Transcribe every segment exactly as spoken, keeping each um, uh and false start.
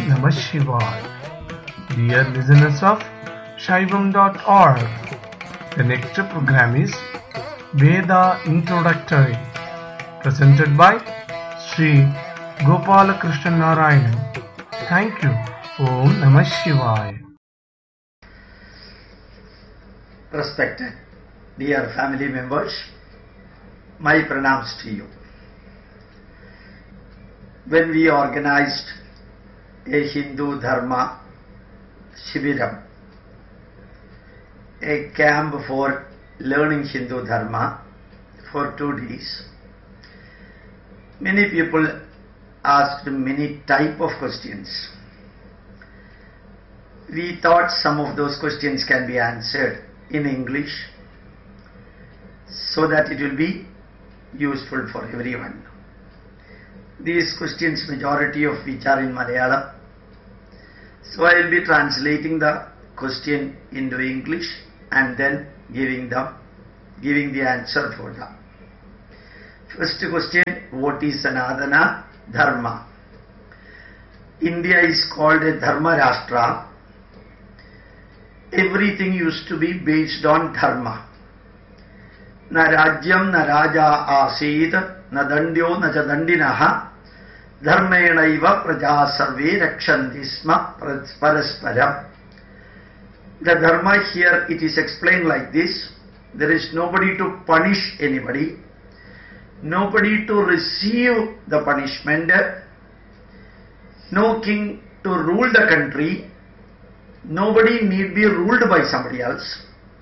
Namah Shivaya. Dear listeners of Shaivam dot org, the next program is Veda Introductory, presented by Sri Gopalakrishna Narayanan. Thank you. Om Namah Shivaya. Respected dear family members, my pranams to you. When we organized a Hindu Dharma Shibiram, a camp for learning Hindu Dharma for two days, many people asked many type of questions. We thought some of those questions can be answered in English so that it will be useful for everyone. These questions, majority of which are in Malayalam, so I will be translating the question into English and then giving them, giving the answer for them. First question: what is Sanatana Dharma? India is called a Dharma Rashtra. Everything used to be based on dharma. Na rajyam na raja asid, na dandyo na cha dandinaha, dharmenaiva praja sarve rakshanti sma parasparam. The dharma here, it is explained like this: there is nobody to punish anybody, nobody to receive the punishment, no king to rule the country, nobody need be ruled by somebody else.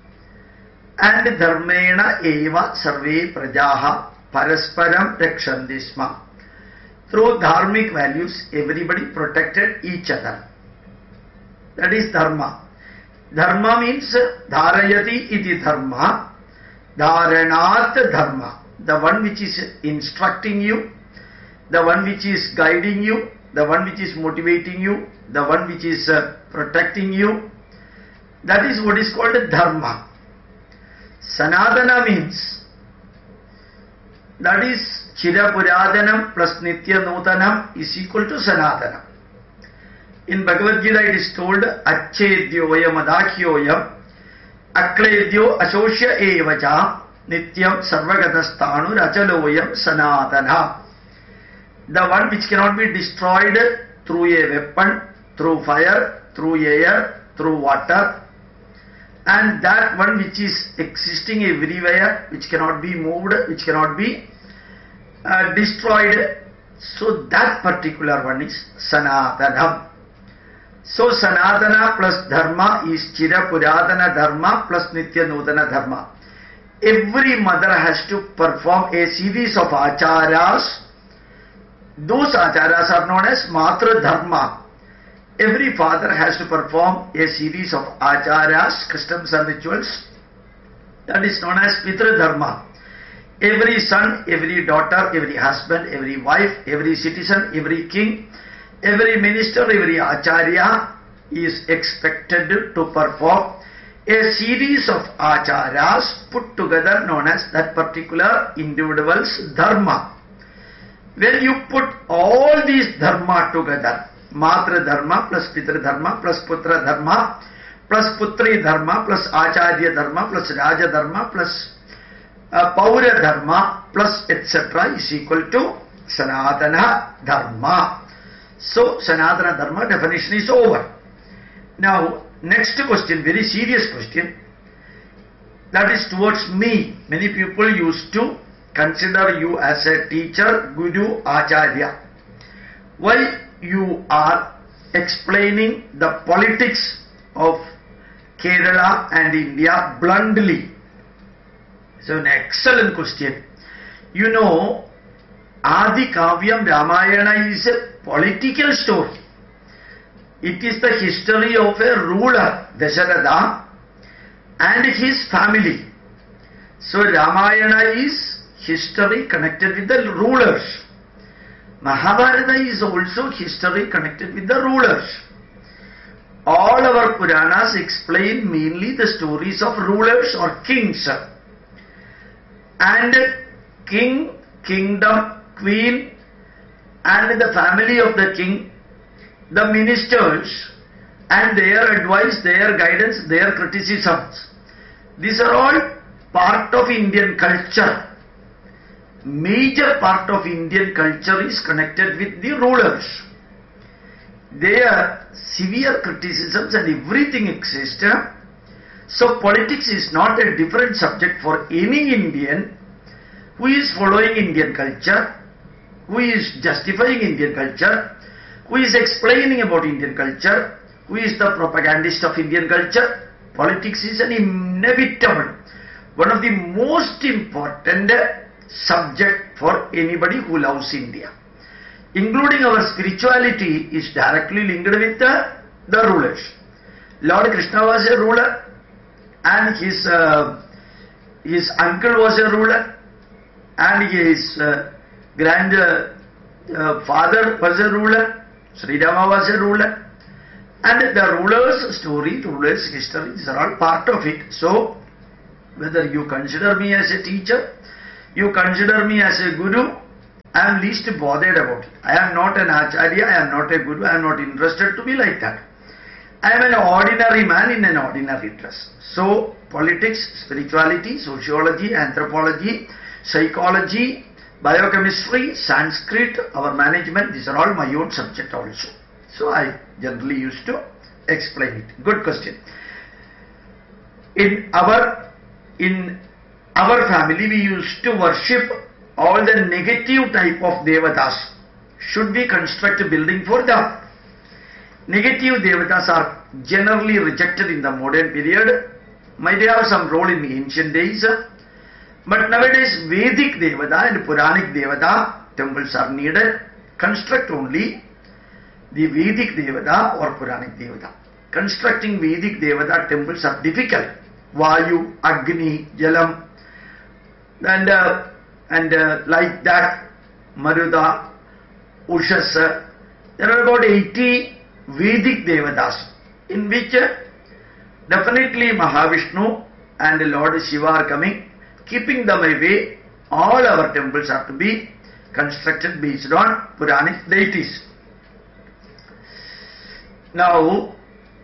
And dharmena eva sarve prajaha parasparam rakshanti sma. Through dharmic values, everybody protected each other. That is dharma. Dharma means dharayati iti dharma, dharanat dharma. The one which is instructing you, the one which is guiding you, the one which is motivating you, the one which is uh, protecting you. That is what is called dharma. Sanatana means, that is Chira Puradanam plus Nitya Nutanam is equal to Sanatana. In Bhagavad Gita it is told Achedyoyam Adakyoyam Akledyo Asosya Evacha Nityam Sarvagatastanu Rachaloyam Sanatana. The one which cannot be destroyed through a weapon, through fire, through air, through water, and that one which is existing everywhere, which cannot be moved, which cannot be uh, destroyed. So that particular one is Sanatana. So Sanatana plus Dharma is Chira Puradana Dharma plus Nitya Nutana Dharma. Every mother has to perform a series of acharas. Those acharas are known as Matra Dharma. Every father has to perform a series of acharas, customs and rituals. That is known as Pitra Dharma. Every son, every daughter, every husband, every wife, every citizen, every king, every minister, every acharya is expected to perform a series of acharas put together known as that particular individual's dharma. When you put all these dharma together, Matra Dharma plus Pitra Dharma plus Putra Dharma plus Putri Dharma plus Acharya Dharma plus Raja Dharma plus uh, Paura Dharma plus et cetera is equal to Sanatana Dharma. So Sanatana Dharma definition is over. Now next question, very serious question, that is towards me. Many people used to consider you as a teacher, Guru, Acharya. Why you are explaining the politics of Kerala and India bluntly? So an excellent question. You know, Adi Kavyam Ramayana is a political story. It is the history of a ruler, Dasharatha, and his family. So Ramayana is history connected with the rulers. Mahabharata is also history connected with the rulers. All our Puranas explain mainly the stories of rulers or kings. And king, kingdom, queen, and the family of the king, the ministers and their advice, their guidance, their criticisms. These are all part of Indian culture. Major part of Indian culture is connected with the rulers. Their severe criticisms and everything exists. So politics is not a different subject for any Indian who is following Indian culture, who is justifying Indian culture, who is explaining about Indian culture, who is the propagandist of Indian culture. Politics is an inevitable, one of the most important subject for anybody who loves India. Including our spirituality is directly linked with the, the rulers. Lord Krishna was a ruler, and his, uh, his uncle was a ruler, and his uh, grandfather uh, was a ruler, Sri Rama was a ruler, and the ruler's story, ruler's history, these are all part of it. So, whether you consider me as a teacher, you consider me as a guru, I am least bothered about it. I am not an acharya, I am not a guru, I am not interested to be like that. I am an ordinary man in an ordinary dress. So, politics, spirituality, sociology, anthropology, psychology, biochemistry, Sanskrit, our management, these are all my own subject also. So, I generally used to explain it. Good question. In our, in our family, we used to worship all the negative type of devatas. Should we construct a building for them? Negative devatas are generally rejected in the modern period. Might have some role in the ancient days. But nowadays, Vedic devata and Puranic devata temples are needed. Construct only the Vedic devata or Puranic devata. Constructing Vedic devata temples are difficult. Vayu, Agni, Jalam, and uh, and uh, like that, Maruda, Ushas. There are about eighty Vedic devatas, in which uh, definitely Mahavishnu and Lord Shiva are coming. Keeping them away, all our temples have to be constructed based on Puranic deities. Now,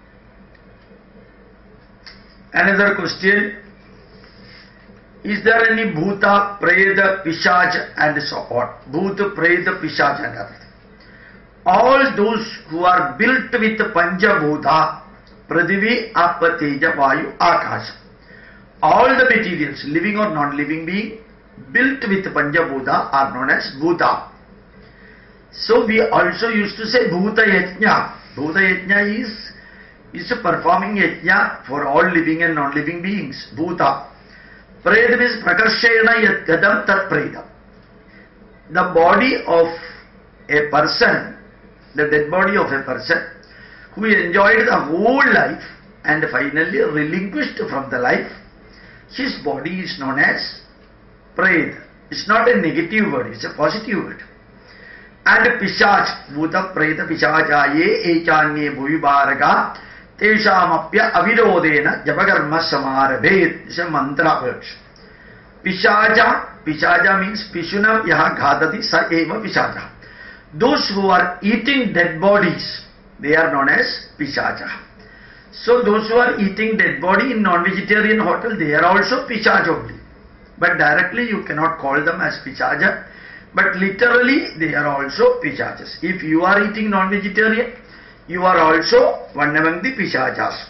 another question. Is there any Bhuta, Preda, Pishaj and so on? Bhuta, Preda, Pishaj and other. All those who are built with Panchabhuta, Pradivi, Apa, Teja, Vayu, Akasha. All the materials, living or non-living being, built with Panchabhuta are known as Bhuta. So we also used to say Bhuta Yajna. Bhuta Yajna is, is performing Yajna for all living and non-living beings. Bhuta. Preda means Prakarshena Yat Gadam Tat Preda. The body of a person, the dead body of a person who enjoyed the whole life and finally relinquished from the life, his body is known as Preda. It's not a negative word, it's a positive word. And Pishaj, Bhuta Preda Pishajaye Echanye Bhuvibharaga Teshamapya Avirodena Japakarma Samarabhed. It's a mantra word. Pishaja, Pishaja means Pishunam Yaha Ghadati Sa Eva Pishaja. Those who are eating dead bodies, they are known as Pishaja. So those who are eating dead body in non-vegetarian hotel, they are also Pishaj only. But directly you cannot call them as Pishaja. But literally they are also Pishajas. If you are eating non-vegetarian, you are also one among the Pishajas.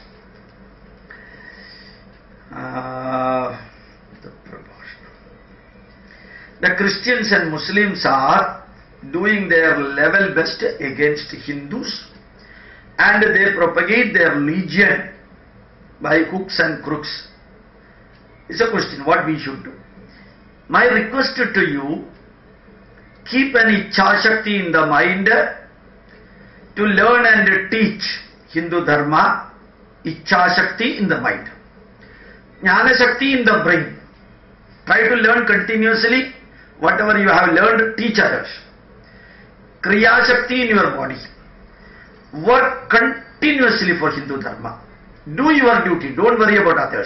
Uh, the, the Christians and Muslims are doing their level best against Hindus, and they propagate their religion by hooks and crooks. It's a question what we should do. My request to you, keep an Ichha Shakti in the mind to learn and teach Hindu Dharma. Ichha Shakti in the mind. Jnana Shakti in the brain. Try to learn continuously. Whatever you have learned, teach others. Kriya Shakti in your body. Work continuously for Hindu Dharma. Do your duty. Don't worry about others.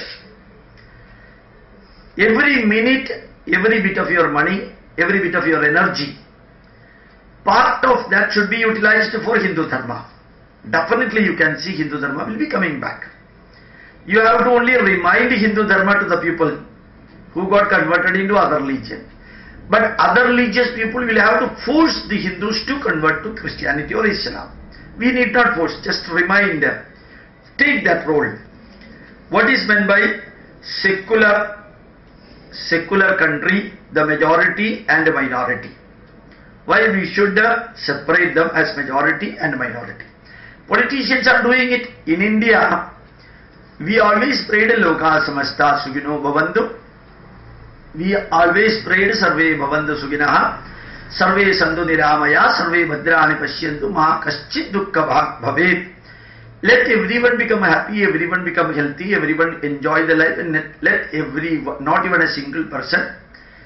Every minute, every bit of your money, every bit of your energy, part of that should be utilized for Hindu Dharma. definitely you can see Hindu Dharma will be coming back. You have to only remind Hindu Dharma to the people who got converted into other religion. But other religious people will have to force the Hindus to convert to Christianity or Islam. We need not force, just remind them. Take that role. What is meant by secular, secular country, the majority and the minority? Why we should uh, separate them as majority and minority? Politicians are doing it. In India, we always prayed Loka Samasta Sugino Bhavantu. We always prayed Sarve Bhavantu Suginaha, Sarve Santu Niramaya, Sarve Bhadrani Pashyantu, Maha Kaschit Dukkha Bhavet. Let everyone become happy, everyone become healthy, everyone enjoy the life, and let every, not even a single person,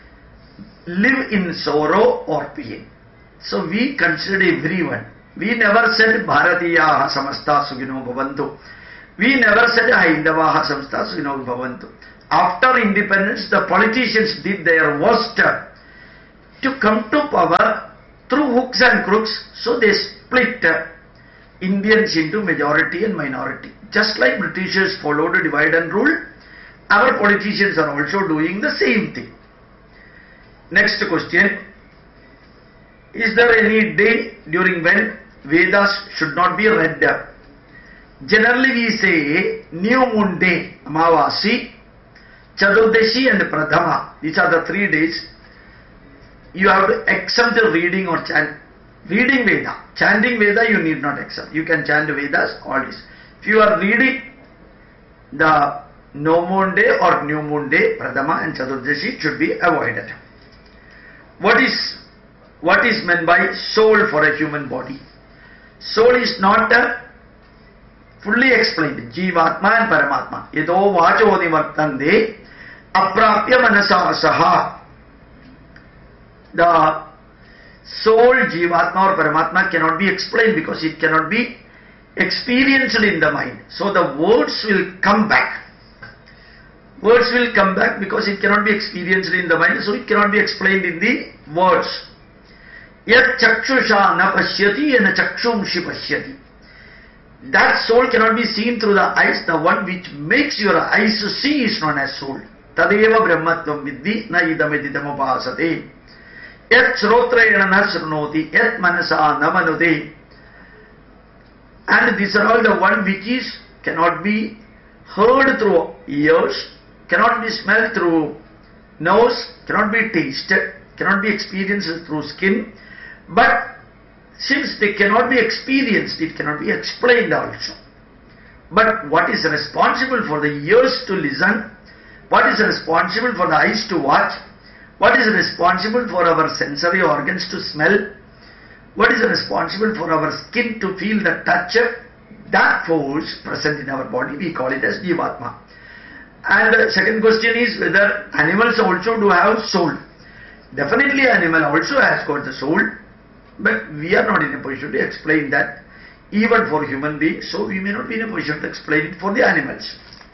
live in sorrow or pain. So we consider everyone. We never said Bharatiyaha Samasta Sugino Bhavantu. We never said Haindavaha Samasta Sugino Bhavantu. After independence, the politicians did their worst to come to power through hooks and crooks. So they split Indians into majority and minority. Just like Britishers followed a divide and rule, our politicians are also doing the same thing. Next question. Is there any day during when Vedas should not be read? Generally we say New Moon Day, Amavasi, Chaturdashi and Pradhama. These are the three days. You have to accept the reading or chant. Reading Veda. Chanting Veda you need not accept. You can chant Vedas, all this. If you are reading the No Moon Day or New Moon Day, Pradhama and Chaturdashi should be avoided. What is, what is meant by soul for a human body? Soul is not uh, fully explained. Jivatma and Paramatma. Yedo vacho nivartande aprapya manasa saha. The soul, Jivatma or Paramatma cannot be explained because it cannot be experienced in the mind. So the words will come back. Words will come back because it cannot be experienced in the mind, so it cannot be explained in the words. Yat chakshusha na pashyati and chakshumshi pashyati. That soul cannot be seen through the eyes. The one which makes your eyes to see is known as soul. Tadeva brahmatvam vidhi na idamedidam upasate. Yat srotrayana na srunoti, yat manasa na manute. And these are all the one which is cannot be heard through ears, cannot be smelled through nose, cannot be tasted, cannot be experienced through skin. But since they cannot be experienced, it cannot be explained also. But what is responsible for the ears to listen? What is responsible for the eyes to watch? What is responsible for our sensory organs to smell? What is responsible for our skin to feel the touch? That force present in our body, we call it as Jivatma. And the second question is whether animals also do have soul. Definitely animal also has got the soul, but we are not in a position to explain that even for human beings, so we may not be in a position to explain it for the animals.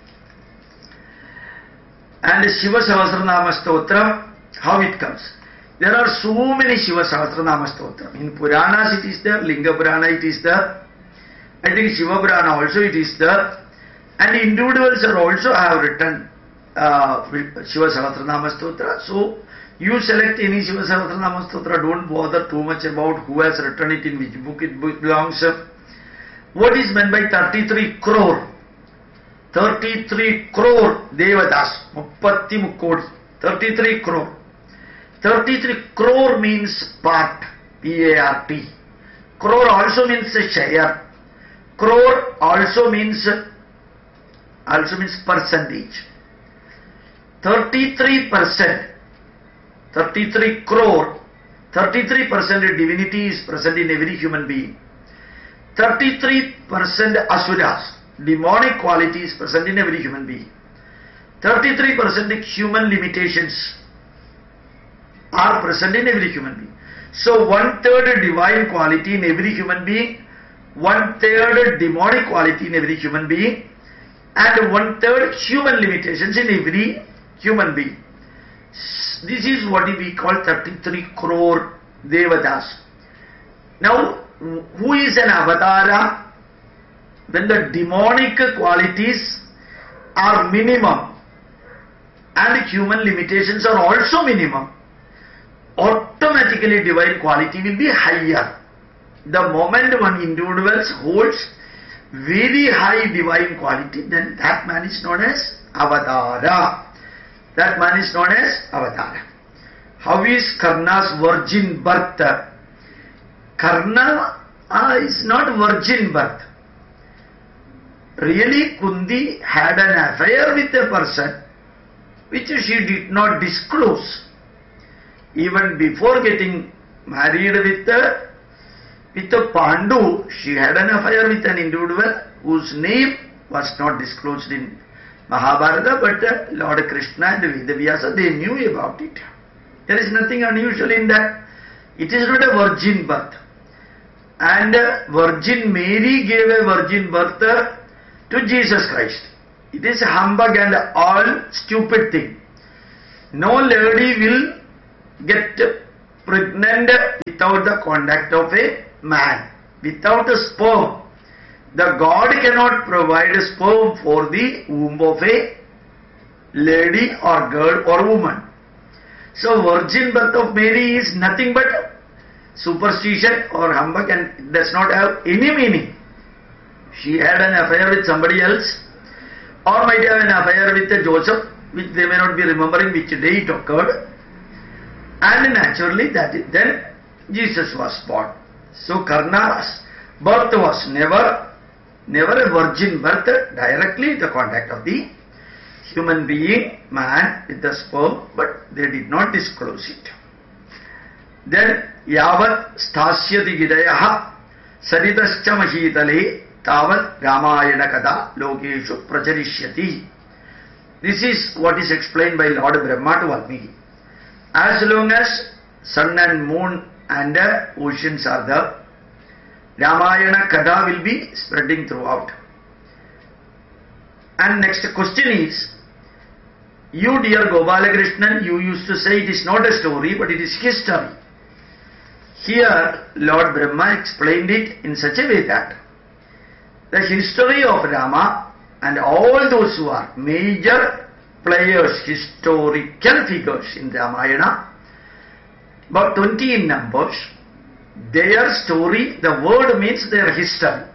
And Shiva Sahasranama Stotra, how it comes? There are so many Shiva Sahasranama Stotra. In Puranas it is there, Linga Purana it is there, I think Shiva Purana also it is there, and individuals are also have written uh, Shiva Sahasranama Stotra. So you select any Shiva Sahasranama Stotra, don't bother too much about who has written it, in which book it belongs. What is meant by thirty-three crore? thirty-three crore Devatas, Muppatti Mukkodi, thirty-three crore. thirty-three crore means part, P A R T. Crore also means share. Crore also means, also means percentage. thirty-three percent, thirty-three crore, thirty-three percent divinity is present in every human being. thirty-three percent asuras, demonic quality is present in every human being. thirty-three percent human limitations are present in every human being. So one third divine quality in every human being, one third demonic quality in every human being, and one third human limitations in every human being. This is what we call thirty-three crore Devatas. Now, who is an avatara? when the demonic qualities are minimum and human limitations are also minimum, automatically divine quality will be higher. The moment one individual holds very high divine quality, then that man is known as Avatara. That man is known as Avatara. How is Karna's virgin birth? Karna uh, is not virgin birth. Really, Kundi had an affair with a person which she did not disclose. Even before getting married with the, with the Pandu, she had an affair with an individual whose name was not disclosed in Mahabharata, but uh, Lord Krishna and Vedavyasa, they knew about it. There is nothing unusual in that. It is not a virgin birth. And uh, Virgin Mary gave a virgin birth uh, to Jesus Christ. It is humbug and all stupid thing. No lady will get pregnant without the contact of a man, without a sperm. The God cannot provide a sperm for the womb of a lady or girl or woman. So virgin birth of Mary is nothing but superstition or humbug, and does not have any meaning. She had an affair with somebody else, or might have an affair with a Joseph, which they may not be remembering which day it occurred. And naturally that is, then Jesus was born. So Karna's birth was never, never a virgin birth, directly the contact of the human being, man with the sperm, but they did not disclose it. Then Yavat Sthasyati Gidayaha Saritascha Mahitale Tavat Ramayana Kada Lokeshu Pracharishyati. This is what is explained by Lord Brahma to Valmiki. As long as sun and moon and uh, oceans are there, Ramayana Kada will be spreading throughout. And next question is, you dear Gopalakrishnan, you used to say it is not a story but it is history. Here Lord Brahma explained it in such a way that the history of Rama and all those who are major players, historical figures in Ramayana, about twenty in numbers, their story, the word means their history.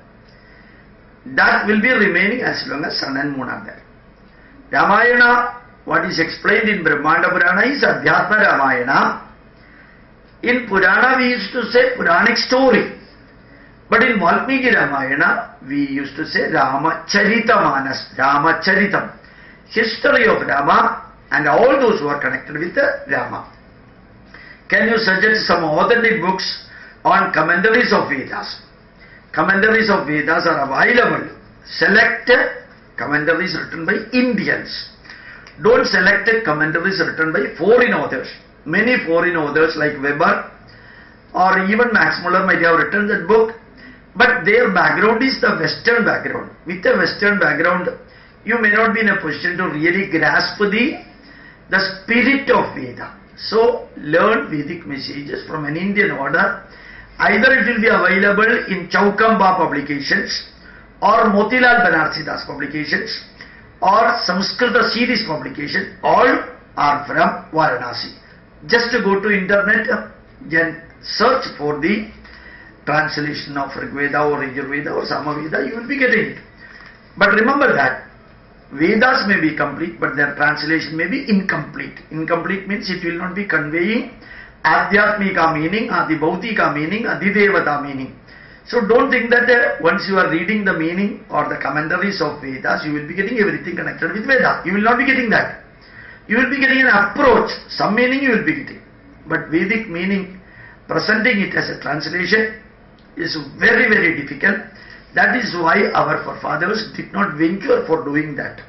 That will be remaining as long as sun and moon are there. Ramayana, what is explained in Brahmanda Purana is Adhyatma Ramayana. In Purana we used to say Puranic story. But in Valmiki Ramayana we used to say Ramacharita Ramacharitam. History of Rama and all those who are connected with Rama. Can you suggest some authentic books on commentaries of Vedas? Commentaries of Vedas are available. Select commentaries written by Indians. Don't select commentaries written by foreign authors. Many foreign authors like Weber or even Max Muller might have written that book, but their background is the Western background. With a Western background, you may not be in a position to really grasp the, the spirit of Veda. So, learn Vedic messages from an Indian order. Either it will be available in Chaukamba publications or Motilal Banarsidas publications or Samskrita series publication. All are from Varanasi. Just to go to internet and search for the translation of Rigveda or Yajurveda or Samaveda, you will be getting it. But remember that Vedas may be complete, but their translation may be incomplete. Incomplete means it will not be conveying Adhyatmika meaning, Adibhautika meaning, Adidevata meaning. So don't think that uh, once you are reading the meaning or the commentaries of Vedas, you will be getting everything connected with Veda. You will not be getting that. You will be getting an approach, some meaning you will be getting. But Vedic meaning, presenting it as a translation is very, very difficult. That is why our forefathers did not venture for doing that.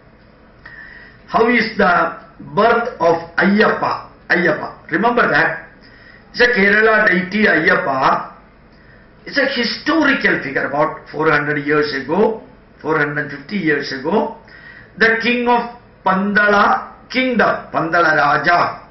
How is the birth of Ayyappa? Ayyappa. Remember that. It's a Kerala deity Ayyappa. It's a historical figure. About four hundred years ago, four hundred fifty years ago, the king of Pandala kingdom, Pandala Raja,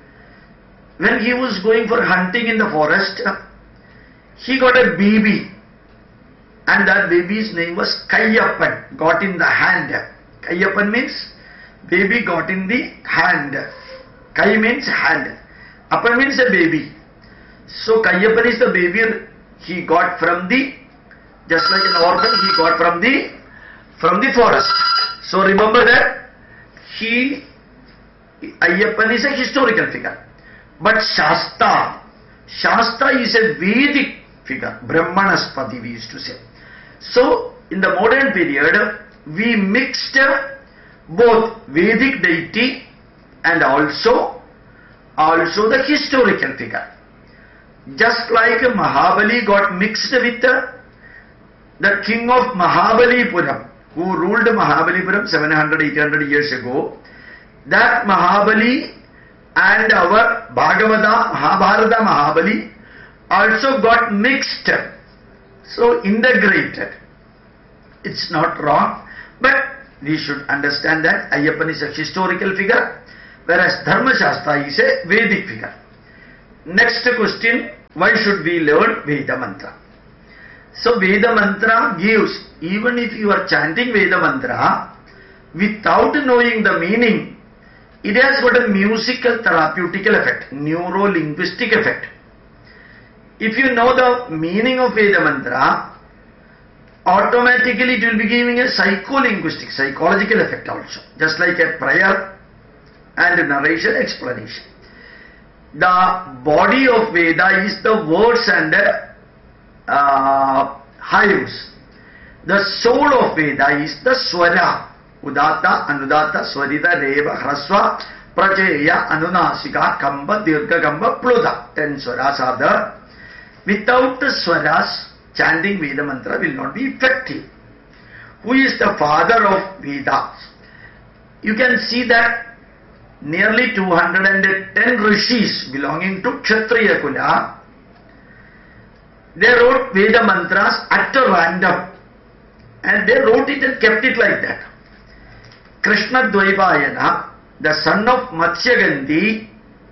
when he was going for hunting in the forest, he got a baby. And that baby's name was Kayyappan, got in the hand. Kayyappan means baby got in the hand. Kai means hand. Appan means a baby. So Kayyappan is the baby he got from the, just like an orphan, he got from the, from the forest. So remember that he, Ayyappan is a historical figure. But Shasta, Shasta is a Vedic figure, Brahmanaspati we used to say. So in the modern period, we mixed both Vedic deity and also, also the historical figure. Just like Mahabali got mixed with the, the king of Mahabalipuram, who ruled Mahabalipuram seven hundred, eight hundred years ago, that Mahabali and our Bhagavata, Mahabharata Mahabali also got mixed, so integrated. It's not wrong, but we should understand that Ayyappan is a historical figure, whereas Dharma Shastra is a Vedic figure. Next question, why should we learn Veda Mantra? So Veda Mantra gives, even if you are chanting Veda Mantra, without knowing the meaning, it has got a musical therapeutical effect, neuro-linguistic effect. If you know the meaning of Veda Mantra, automatically it will be giving a psycho-linguistic, psychological effect also, just like a prayer and narration explanation. The body of Veda is the words and uh, haius. The soul of Veda is the swara. Udata, Anudata, Swarita, Reva, Hraswa, Pracheya, Anunasika, Kamba, Dirgha, Kamba, Pluta. Ten swaras are there. Without the swaras, chanting Veda Mantra will not be effective. Who is the father of Vedas? You can see that nearly two hundred ten rishis belonging to Kshatriya Kula, they wrote Veda Mantras at random. And they wrote it and kept it like that. Krishna Dvaipayana, the son of Matsyagandhi,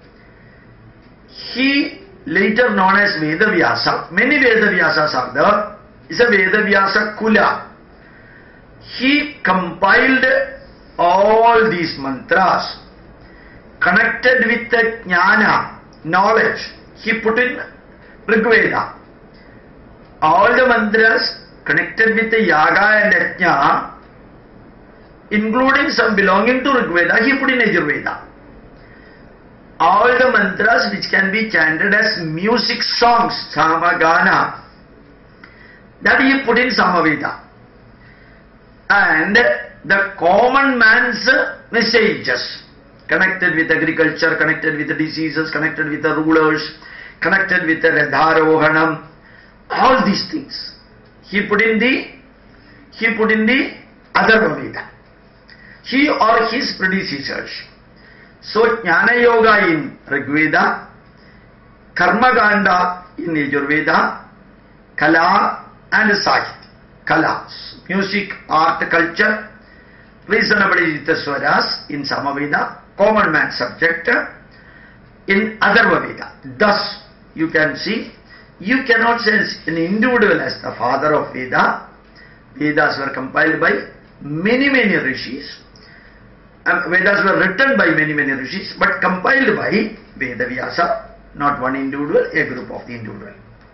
he later known as Vedavyasa, many Vedavyasas are there, is a Vedavyasa Kula. He compiled all these mantras, connected with the jnana, knowledge, he put in Rigveda. All the mantras connected with the yaga and yajna, including some belonging to Rigveda, he put in Yajurveda. All the mantras which can be chanted as music songs, Samagana, that he put in Samaveda. And the common man's messages, connected with agriculture, connected with the diseases, connected with the rulers, connected with the Radharohanam, all these things, he put in the, he put in the Atharva Veda. He or his predecessors. So Jnana Yoga in Rigveda, Karma Kanda in Yajurveda, Kala and Sahitya. Kala, music, art, culture, reasonably with the swaras in Samaveda, common man subject in Atharva Veda. Thus, you can see, you cannot say an individual as the father of Veda. Vedas were compiled by many, many rishis. And Vedas were written by many, many rishis, but compiled by Vedavyasa, not one individual, a group of the individual.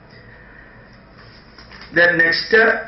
Then next, uh,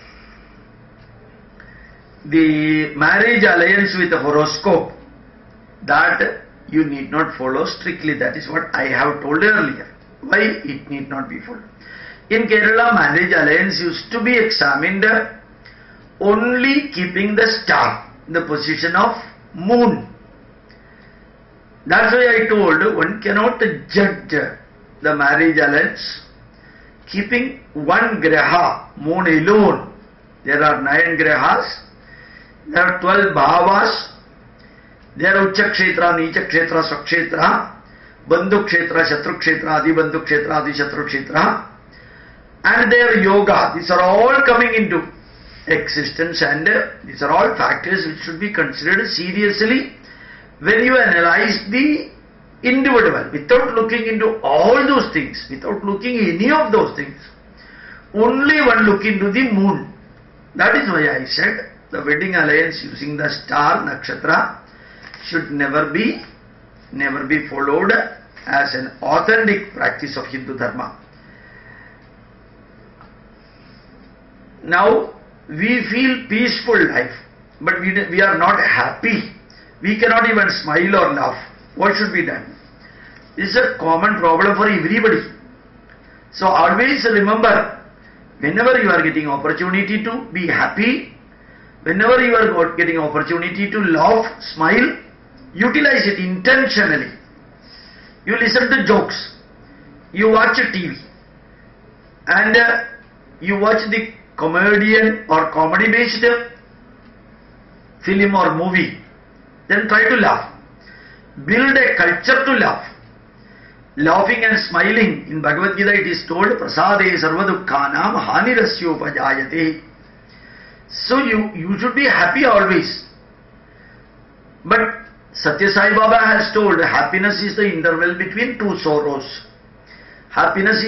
the marriage alliance with the horoscope, that you need not follow strictly. That is what I have told earlier. Why it need not be followed? In Kerala, marriage alliance used to be examined only keeping the star in the position of moon. That's why I told one cannot judge the marriage alliance keeping one graha, moon alone. There are nine grahas, there are twelve bhavas, there are Ucha Kshetra, Nicha Kshetra, Swakshetra, Bandhu Kshetra, Shatru Kshetra, Adi Bandhu Kshetra, Adi Shatru Kshetra, and their yoga. These are all coming into existence, and uh, these are all factors which should be considered seriously when you analyze the individual. Without looking into all those things, without looking any of those things, only one look into the moon. That is why I said the wedding alliance using the star nakshatra should never be, never be followed as an authentic practice of Hindu Dharma. Now, we feel peaceful life, but we, we are not happy. We cannot even smile or laugh. What should be done? This is a common problem for everybody. So always remember, whenever you are getting opportunity to be happy, whenever you are getting opportunity to laugh, smile, utilize it intentionally. You listen to jokes, you watch T V, and uh, you watch the comedian or comedy based film or movie, then try to laugh. Build a culture to laugh. Laughing and smiling, in Bhagavad Gita it is told, prasade sarvadukkhanam hanirasyopajayate. So you, you should be happy always. But Satya Sai Baba has told, happiness is the interval between two sorrows. Happiness